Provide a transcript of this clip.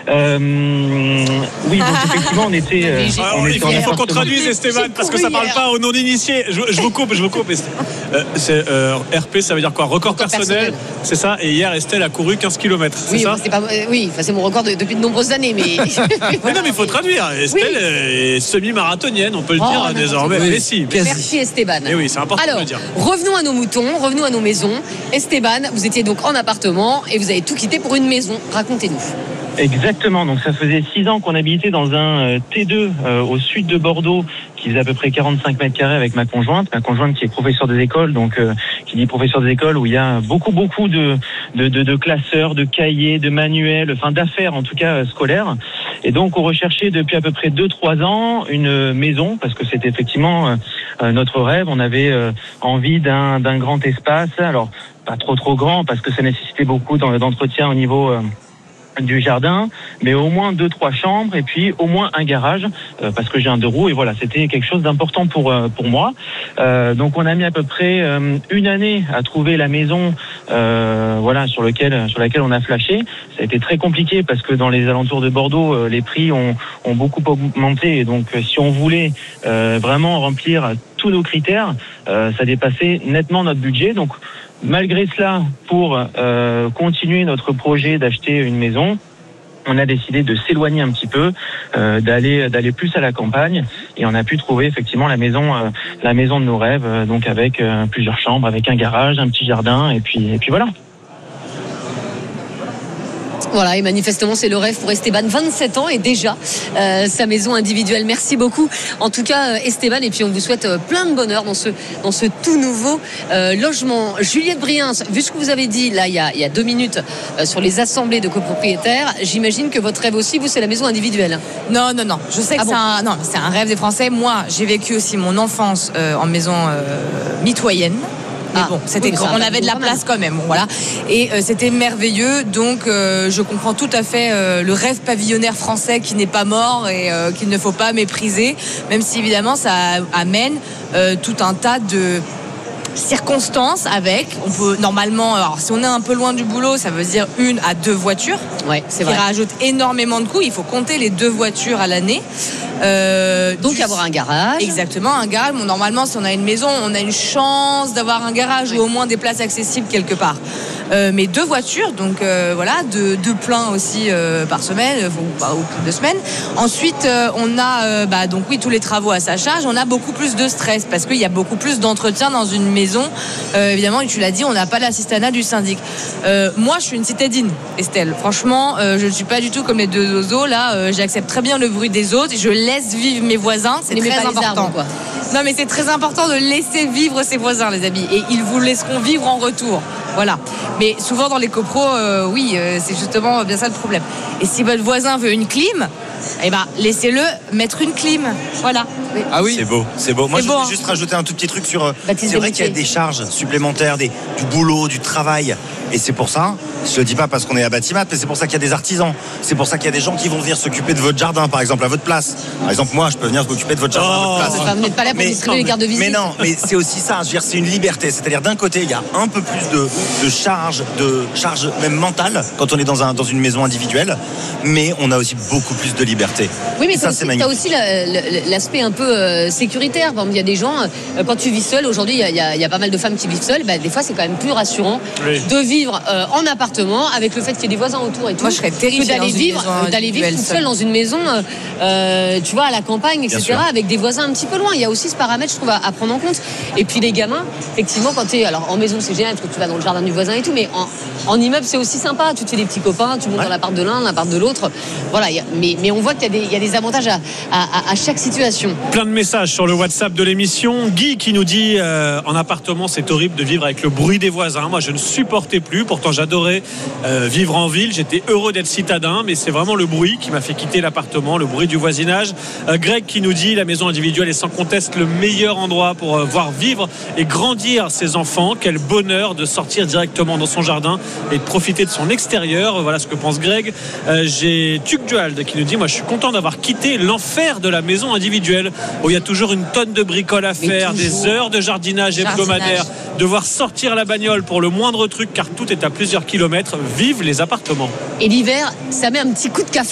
Oui, donc effectivement, on était. Il faut qu'on traduise, Esteban, parce que ça parle pas aux non-initiés. Je vous coupe. C'est RP, ça veut dire quoi? Record personnel, c'est ça. Et hier, Estelle a couru 15 km, c'est ça? C'est mon record depuis de nombreuses années, mais. Non, mais il faut traduire. Estelle est semi-marathonienne, on peut le dire désormais. Oui. Mais si. Merci Esteban. Et oui, c'est important de le dire. Revenons à nos moutons, revenons à nos maisons. Esteban, vous étiez donc en appartement et vous avez tout quitté pour une maison. Racontez-nous. Exactement, donc ça faisait 6 ans qu'on habitait dans un T2 au sud de Bordeaux qui faisait à peu près 45 mètres carrés avec ma conjointe qui est professeure des écoles, donc qui dit professeur des écoles où il y a beaucoup de classeurs, de cahiers, de manuels, enfin d'affaires en tout cas scolaires. Et donc on recherchait depuis à peu près 2-3 ans une maison parce que c'était effectivement notre rêve. On avait envie d'un grand espace, alors pas trop grand parce que ça nécessitait beaucoup d'entretien au niveau du jardin, mais au moins 2-3 chambres et puis au moins un garage parce que j'ai un 2 roues et voilà, c'était quelque chose d'important pour moi. Donc on a mis à peu près une année à trouver la maison sur laquelle on a flashé. Ça a été très compliqué parce que dans les alentours de Bordeaux, les prix ont beaucoup augmenté et donc si on voulait vraiment remplir tous nos critères, ça dépassait nettement notre budget. Donc malgré cela, pour continuer notre projet d'acheter une maison, on a décidé de s'éloigner un petit peu, d'aller plus à la campagne, et on a pu trouver effectivement la maison de nos rêves, donc avec plusieurs chambres, avec un garage, un petit jardin, et puis voilà. Voilà, et manifestement c'est le rêve pour Esteban, 27 ans et déjà sa maison individuelle. Merci beaucoup en tout cas Esteban, et puis on vous souhaite plein de bonheur dans ce tout nouveau logement. Juliette Briens, vu ce que vous avez dit là il y a 2 minutes sur les assemblées de copropriétaires, j'imagine que votre rêve aussi, vous, c'est la maison individuelle. Non, je sais que c'est un rêve des Français. Moi j'ai vécu aussi mon enfance en maison mitoyenne. Mais on avait de la place quand même, voilà. Et c'était merveilleux, donc je comprends tout à fait le rêve pavillonnaire français qui n'est pas mort et qu'il ne faut pas mépriser, même si évidemment ça amène tout un tas de circonstances avec. On peut normalement, alors si on est un peu loin du boulot, ça veut dire 1 à 2 voitures, c'est vrai. Qui rajoute énormément de coûts. Il faut compter les 2 voitures à l'année. Donc avoir un garage. Exactement, un garage. Bon, normalement, si on a une maison, on a une chance d'avoir un garage ou au moins des places accessibles quelque part. Mais 2 voitures, donc voilà, 2 pleins aussi par semaine, ou plus de semaines. Ensuite, on a donc oui, tous les travaux à sa charge. On a beaucoup plus de stress parce qu'il y a beaucoup plus d'entretien dans une maison. Évidemment, tu l'as dit, on n'a pas l'assistanat du syndic. Moi, je suis une citadine, Estelle. Franchement, je ne suis pas du tout comme les 2 oiseaux. Là, j'accepte très bien le bruit des autres. Je laisse vivre mes voisins. C'est très important. Non, mais c'est très important de laisser vivre ses voisins, les amis. Et ils vous laisseront vivre en retour. Voilà. Mais souvent dans les copros, c'est justement bien ça le problème. Et si votre voisin veut une clim, laissez-le mettre une clim. Voilà. Ah oui, c'est beau. Moi, je voulais juste rajouter un tout petit truc sur. C'est vrai qu'il y a des charges supplémentaires, du boulot, du travail. Et c'est pour ça, je le dis pas parce qu'on est à Batimat, mais c'est pour ça qu'il y a des artisans. C'est pour ça qu'il y a des gens qui vont venir s'occuper de votre jardin, par exemple, à votre place. Par exemple, moi, je peux venir m'occuper de votre jardin à votre place. Vous n'êtes pas là pour distribuer les cartes de visite. Mais non, mais c'est aussi ça. Je veux dire, c'est une liberté. C'est-à-dire, d'un côté, il y a un peu plus de charge même mentale quand on est dans une maison individuelle, mais on a aussi beaucoup plus de liberté. Oui, mais ça, c'est magnifique. T'as aussi l'aspect un peu sécuritaire. Par exemple, il y a des gens, quand tu vis seul, aujourd'hui, il y a pas mal de femmes qui vivent seules. Des fois, c'est quand même plus rassurant de vivre en appartement avec le fait qu'il y ait des voisins autour et tout. Moi, je serais terrifiée d'aller vivre toute seule dans une maison, tu vois, à la campagne, etc., avec des voisins un petit peu loin. Il y a aussi ce paramètre, je trouve, à prendre en compte. Et puis les gamins, effectivement, quand tu es en maison, c'est génial parce que tu vas dans le jardin du voisin et tout, mais en immeuble, c'est aussi sympa. Tu te fais des petits copains, tu montes dans l'appart de l'un, l'appart de l'autre. Voilà, mais on voit qu'il y a des avantages à chaque situation. Plein de messages sur le WhatsApp de l'émission. Guy qui nous dit en appartement, c'est horrible de vivre avec le bruit des voisins. Moi, je ne supportais plus. Pourtant, j'adorais vivre en ville. J'étais heureux d'être citadin, mais c'est vraiment le bruit qui m'a fait quitter l'appartement, le bruit du voisinage. Greg qui nous dit la maison individuelle est sans conteste le meilleur endroit pour voir vivre et grandir ses enfants. Quel bonheur de sortir directement dans son jardin et de profiter de son extérieur. Voilà ce que pense Greg. J'ai Tuc Duald qui nous dit moi je suis content d'avoir quitté l'enfer de la maison individuelle où il y a toujours une tonne de bricoles à faire, des heures de jardinage hebdomadaire, devoir sortir la bagnole pour le moindre truc car tout est à plusieurs kilomètres. Vive les appartements. Et l'hiver, ça met un petit coup de café